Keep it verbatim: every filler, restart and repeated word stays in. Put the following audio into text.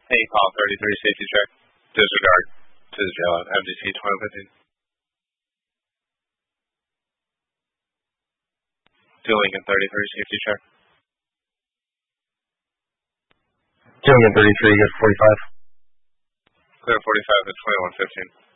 Hey, call thirty-three safety check. Disregard to the jail at M D C twenty fifteen. Dealing in thirty-three safety check. Dealing in thirty-three, good forty-five. Clear forty-five at twenty-one fifteen.